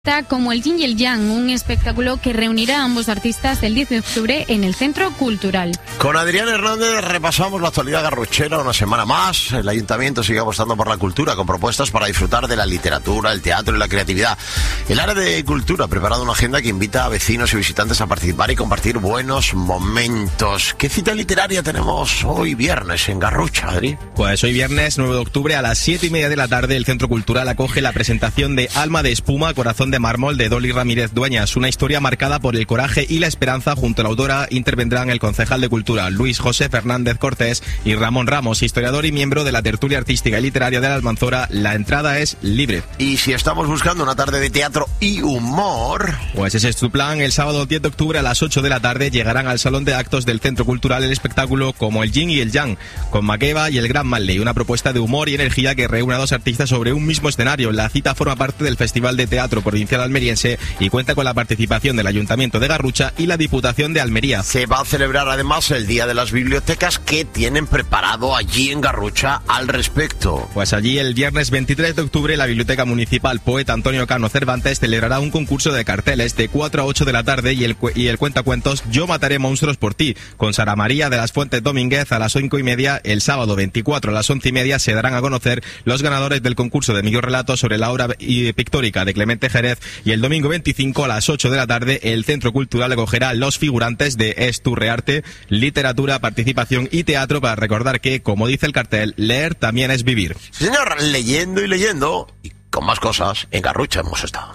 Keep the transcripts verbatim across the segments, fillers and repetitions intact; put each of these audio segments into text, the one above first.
Como el Yin y el Yang, un espectáculo que reunirá a ambos artistas el diez de octubre en el Centro Cultural. Con Adrián Hernández repasamos la actualidad garruchera una semana más. El Ayuntamiento sigue apostando por la cultura con propuestas para disfrutar de la literatura, el teatro y la creatividad. El área de cultura ha preparado una agenda que invita a vecinos y visitantes a participar y compartir buenos momentos. ¿Qué cita literaria tenemos hoy viernes en Garrucha, Adri? Pues hoy viernes nueve de octubre a las siete y media de la tarde el Centro Cultural acoge la presentación de Alma de Espuma, Corazón de Mármol de Dolly Ramírez Dueñas, una historia marcada por el coraje y la esperanza. Junto a la autora intervendrán el concejal de Cultura Luis José Fernández Cortés y Ramón Ramos, historiador y miembro de la tertulia artística y literaria de la Almanzora. La entrada es libre. Y si estamos buscando una tarde de teatro y humor, pues ese es tu plan. El sábado diez de octubre a las ocho de la tarde llegarán al Salón de Actos del Centro Cultural el espectáculo Como el Yin y el Yang, con Makeba y el Gran Manley, una propuesta de humor y energía que reúne a dos artistas sobre un mismo escenario. La cita forma parte del Festival de Teatro Provincial almeriense y cuenta con la participación del Ayuntamiento de Garrucha y la Diputación de Almería. Se va a celebrar además el Día de las Bibliotecas. ¿Qué tienen preparado allí en Garrucha al respecto? Pues allí el viernes veintitrés de octubre la Biblioteca Municipal Poeta Antonio Cano Cervantes celebrará un concurso de carteles de cuatro a ocho de la tarde y el, y el cuentacuentos Yo mataré monstruos por ti, con Sara María de las Fuentes Domínguez a las cinco y media. El sábado veinticuatro a las once y media se darán a conocer los ganadores del concurso de mejor relato sobre la obra pictórica de Clemente Jerez. Y el domingo veinticinco a las ocho de la tarde el Centro Cultural acogerá los figurantes de Esturrearte, literatura, participación y teatro, para recordar que, como dice el cartel, leer también es vivir. Sí, señor, leyendo y leyendo, y con más cosas, en Garrucha hemos estado.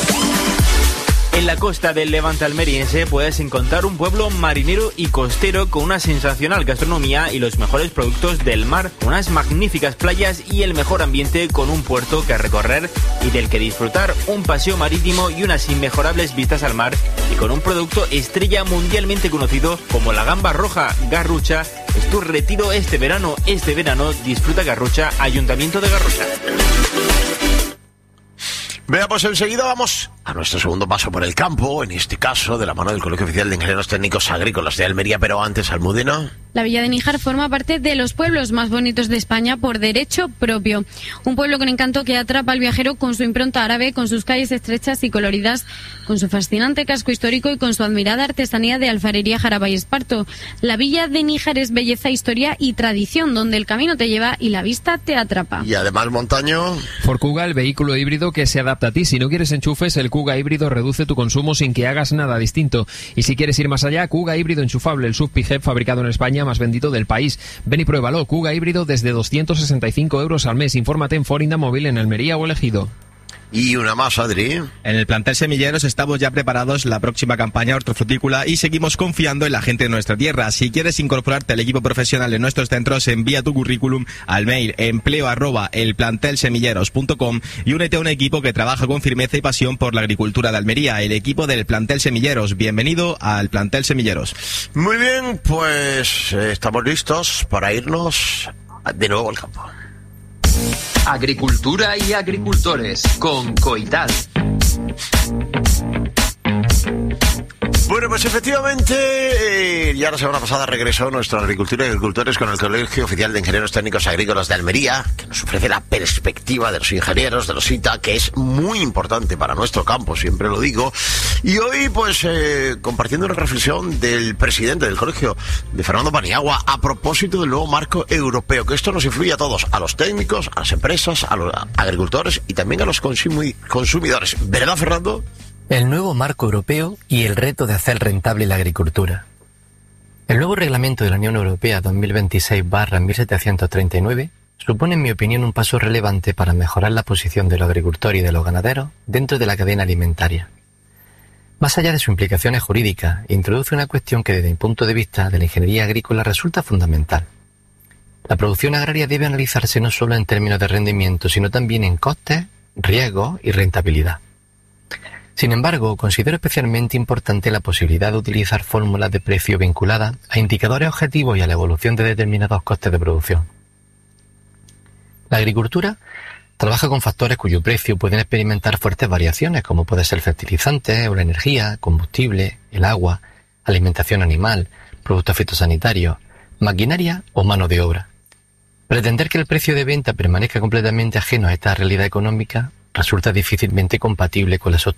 En la costa del Levante almeriense puedes encontrar un pueblo marinero y costero con una sensacional gastronomía y los mejores productos del mar, unas magníficas playas y el mejor ambiente, con un puerto que recorrer y del que disfrutar, un paseo marítimo y unas inmejorables vistas al mar, y con un producto estrella mundialmente conocido como la gamba roja. Garrucha es tu retiro este verano. Este verano disfruta Garrucha, Ayuntamiento de Garrucha. Vea, pues enseguida vamos a nuestro segundo paso por el campo, en este caso de la mano del Colegio Oficial de Ingenieros Técnicos Agrícolas de Almería, pero antes, Almudena. La Villa de Níjar forma parte de los pueblos más bonitos de España por derecho propio. Un pueblo con encanto que atrapa al viajero con su impronta árabe, con sus calles estrechas y coloridas, con su fascinante casco histórico y con su admirada artesanía de alfarería, jaraba y esparto. La Villa de Níjar es belleza, historia y tradición, donde el camino te lleva y la vista te atrapa. Y además, Montaño. Ford Kuga, el vehículo híbrido que se adapta a ti. Si no quieres enchufes, el Kuga híbrido reduce tu consumo sin que hagas nada distinto. Y si quieres ir más allá, Kuga híbrido enchufable, el S U V PIGEP fabricado en España, más vendido del país. Ven y pruébalo. Kuga híbrido desde doscientos sesenta y cinco euros al mes. Infórmate en Ford Móvil en Almería o El Ejido. Y una más, Adri. En el plantel Semilleros estamos ya preparados la próxima campaña hortofrutícola y seguimos confiando en la gente de nuestra tierra. Si quieres incorporarte al equipo profesional en nuestros centros, envía tu currículum al mail empleo arroba elplantelsemilleros punto com y únete a un equipo que trabaja con firmeza y pasión por la agricultura de Almería, el equipo del plantel Semilleros. Bienvenido al plantel Semilleros. Muy bien, pues eh, estamos listos para irnos de nuevo al campo. Agricultura y agricultores con Coital. Bueno, pues efectivamente, eh, ya la semana pasada regresó nuestra Agricultura y Agricultores con el Colegio Oficial de Ingenieros Técnicos Agrícolas de Almería, que nos ofrece la perspectiva de los ingenieros, de los I T A, que es muy importante para nuestro campo, siempre lo digo. Y hoy, pues, eh, compartiendo una reflexión del presidente del colegio, de Fernando Paniagua, a propósito del nuevo marco europeo, que esto nos influye a todos, a los técnicos, a las empresas, a los agricultores y también a los consumi- consumidores. ¿Verdad, Fernando? El nuevo marco europeo y el reto de hacer rentable la agricultura. El nuevo reglamento de la Unión Europea dos mil veintiséis barra mil setecientos treinta y nueve supone, en mi opinión, un paso relevante para mejorar la posición de los agricultores y de los ganaderos dentro de la cadena alimentaria. Más allá de sus implicaciones jurídicas, introduce una cuestión que, desde mi punto de vista de la ingeniería agrícola, resulta fundamental. La producción agraria debe analizarse no solo en términos de rendimiento, sino también en costes, riesgos y rentabilidad. Sin embargo, considero especialmente importante la posibilidad de utilizar fórmulas de precio vinculadas a indicadores objetivos y a la evolución de determinados costes de producción. La agricultura trabaja con factores cuyo precio pueden experimentar fuertes variaciones, como puede ser fertilizantes o la energía, combustible, el agua, alimentación animal, productos fitosanitarios, maquinaria o mano de obra. Pretender que el precio de venta permanezca completamente ajeno a esta realidad económica resulta difícilmente compatible con las